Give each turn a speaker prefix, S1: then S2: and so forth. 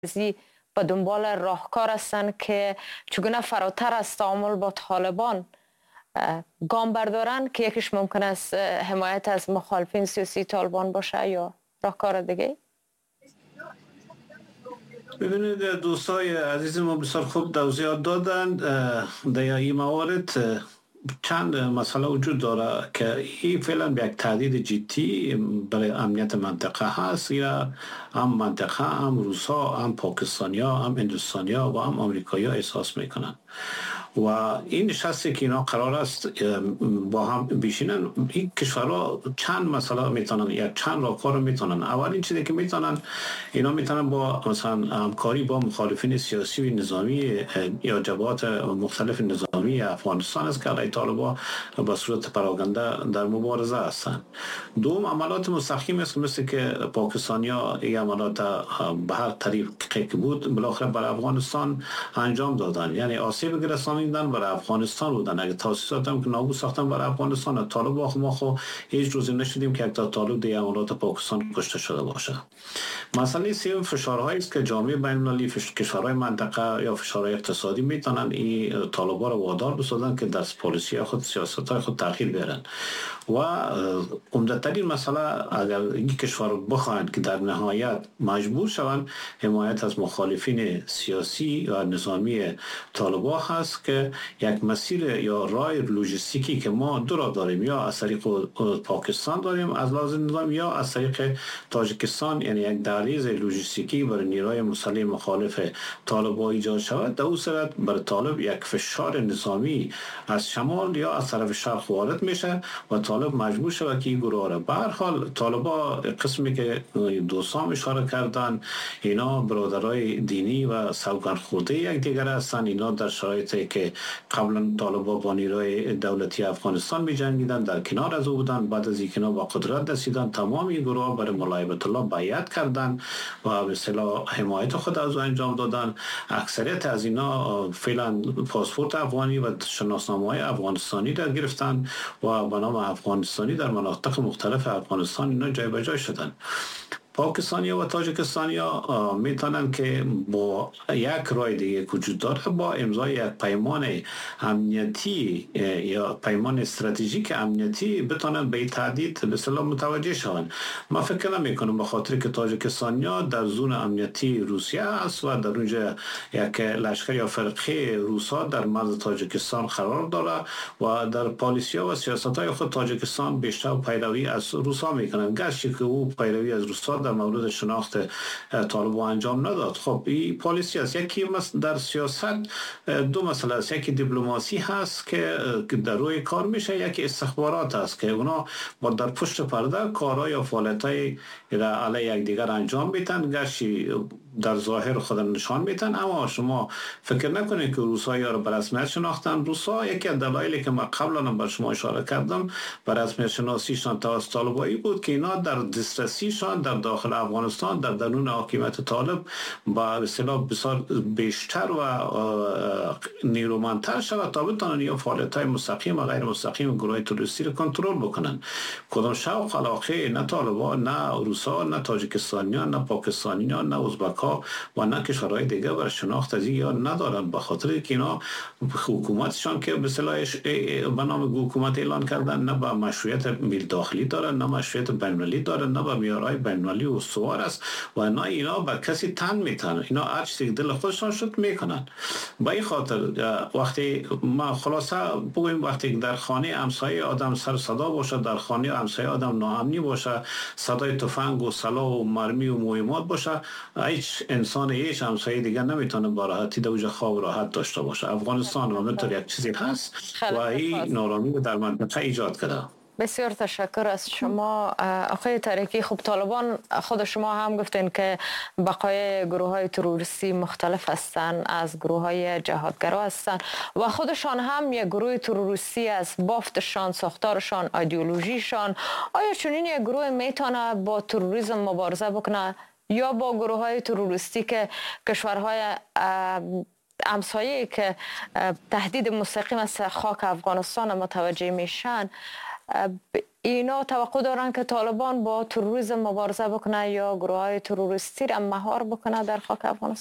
S1: مرکزی به دنبال راهکار هستند که چگونه فراتر از تعامل با طالبان گام بردارند که یکیش ممکن است حمایت از مخالفین سیاسی طالبان باشه یا راهکار دیگه؟
S2: ببینید دوستای عزیز ما بسیار خوب توضیحات دادند. در این موارد چند مسئله وجود داره که این فعلا یک تهدید جدی برای امنیت منطقه هست یا هم منطقه هم روسا هم پاکستانیا هم هندوستانیا و هم آمریکایی‌ها احساس میکنن و این نشستی که اینا قرار است با هم بشینن. این کشورها چند مسئله میتونن یا چند راهکار میتونن. اولین چیزی که میتونن اینا میتونن با مثلا همکاری با مخالفین سیاسی و نظامی یا جبهات مختلف نظامی افغانستان است که علیه طالبان به صورت پراکنده در مبارزه هستند. دوم عملات مستقیم است مثل که پاکستانیا این عملات به هر طریقی که بود بالاخره بر افغانستان انجام دادن، یعنی آسیب رسانیدن برای افغانستان بودن. اگه تاسیسات هم که نابود ساختن برای افغانستان، طالب ما خو هیچ روزی نشدیم که یک تا طالب در عملات پاکستان کشته شده باشه. مسئله سوم فشارهایی است که جامعه بین المللی، کشورهای منطقه یا فشارهای اقتصادی میتونن این طالبان رو وادار بسازن که در پالیسی خود، سیاست‌های خود تغییر بیارن. و عمده‌ترین مسئله اگر این کشور بخواهند که در نهایت مجبور شوند حمایت از مخالفین سیاسی و نظامی طالبان هست که یک مسیر یا راه لوجستیکی که ما دو را داریم، یا از طریق پاکستان داریم از لحاظ نظام یا از طریق تاجیکستان، یعنی یک دهلیز لوجستیکی برای نیروهای مسلح مخالف طالبان ایجاد شود. در اون صورت بر طالب یک فشار نظامی از شمال یا از طرف شرق وارد میشه و طالب مجبور شود که این گروه را. به هر حال طالبان قسمی که دوستان اشاره کردن اینا برادرای دینی و سوگند خورده یک دیگر هستند. اینا در شرایطی که قبلا طالبان با نیروی دولتی افغانستان می جنگیدن در کنار از او بودن، بعد از اینکه اینا با قدرت رسیدن تمام این گروه برای ملایبت الله بیعت کردن و به اصطلاح حمایت خود از او انجام دادن. اکثریت از اینا فعلا پاسپورت افغانی و شناسنامه‌های افغانستانی را گرفتن و به نام افغانستانی در مناطق مختلف افغانستان اینا جای به جای شدن. پاکستانی و تاجیکستانی ها میتونن که با یک راه دیگه وجود داره، با امضای یک پیمان امنیتی یا پیمان استراتژیک امنیتی بتونن به تهدید به اصطلاح متوجه شوند. من فکر نمیکنم به خاطر که تاجیکستانی ها در زون امنیتی روسیه است و در اونجا یک لشکر یا فرقه روسا در مرز تاجیکستان قرار داره و در پالیسی ها و سیاست های خود تاجیکستان بیشتر پیروی از روسا میکنن، گرچه که او پیروی از روسا در مورد شناخت طالبان انجام نداد. خب این پالیسی است. یکی در سیاست دو مسئله است، یکی دیپلماسی هست که در روی کار میشه، یکی استخبارات است که اونا با در پشت پرده کارهای یا فعالیت‌های علیه یکدیگر انجام میدن، گرچه در ظاهر خود نشان میدن. اما شما فکر نکنید که روس‌ها رو به رسمیت شناختن. روس‌ها یکی از دلایلی که من قبلا هم بر شما اشاره کردم به رسمیت شناسیشان توسط طالبانی بود که اینا در دسترسیشان در داخل افغانستان در درون حاکمیت طالب با اصطلاح بسیار بیشتر و نیرومندتر شود تا بتونن یا فعالیت‌های مستقیم و غیر مستقیم گروه تروریستی رو کنترل بکنن. کدام شوق علاقه نه طالبان، نه روسا، نه تاجیکستانیان، نه پاکستانیان، نه ازبک‌ها و نه کشورهای دیگه بر شناخت از این ندارن، به خاطر که اینا حکومتشان که به اصطلاح به نام حکومت اعلان کردن نه با مشروعیت ملی داخلی دارن، نه مشروعیت بین‌المللی دارن، نه با معیارهای بین‌المللی استوار است و نه اینا به کسی تن میتن. اینا هر چیزی دل خودشان شد میکنن. به این خاطر وقتی ما خلاصه بگویم وقتی در خانه همسایه آدم سر صدا باشه، در خانه همسایه آدم ناامنی باشه، صدای تفنگ و سلاح و مرمی و مهمات باشه، هیچ انسان هیچ همسایه دیگه نمیتونه با راحتی در خواب راحت داشته باشه. افغانستان همینطور یک چیزی هست و این نارامی در منطقه ایجاد کرده.
S1: بسیار تشکر از شما آقای تاریکی. خب طالبان خود شما هم گفتین که بقای گروه های تروریستی مختلف هستند، از گروه های جهادگرا هستند و خودشان هم یک گروه تروریستی از بافتشان، ساختارشان، ایدئولوژیشان. آیا چنین یک گروه میتونه با تروریسم مبارزه بکنه یا با گروه های تروریستی که کشورهای همسایه که تهدید مستقیم از خاک افغانستان متوجه میشن اینا توقع دارن که طالبان با تروریسم مبارزه بکنه یا گروه های تروریستی را مهار بکنه در خاک افغانستان؟